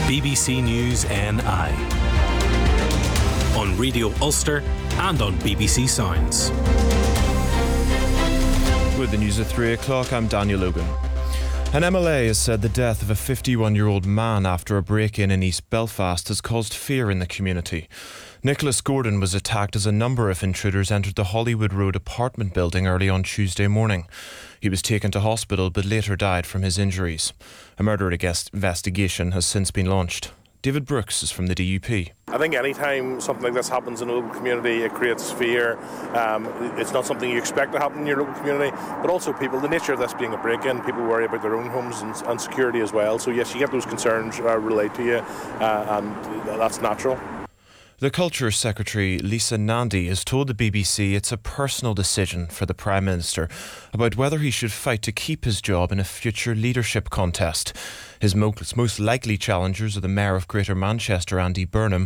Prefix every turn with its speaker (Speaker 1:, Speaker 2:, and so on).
Speaker 1: BBC News NI on Radio Ulster and on BBC Sounds.
Speaker 2: With the news at 3 o'clock, I'm Daniel Logan. An MLA has said the death of a 51-year-old man after a break-in in East Belfast has caused fear in the community. Nicholas Gordon was attacked as a number of intruders entered the Hollywood Road apartment building early on Tuesday morning. He was taken to hospital but later died from his injuries. A murder investigation has since been launched. David Brooks is from the DUP.
Speaker 3: I think any time something like this happens in a local community, it creates fear. It's not something you expect to happen in your local community, but also people, the nature of this being a break-in, people worry about their own homes and security as well. So yes, you get those concerns relayed to you, and that's natural.
Speaker 2: The Culture Secretary, Lisa Nandy, has told the BBC it's a personal decision for the Prime Minister about whether he should fight to keep his job in a future leadership contest. His most likely challengers are the Mayor of Greater Manchester, Andy Burnham,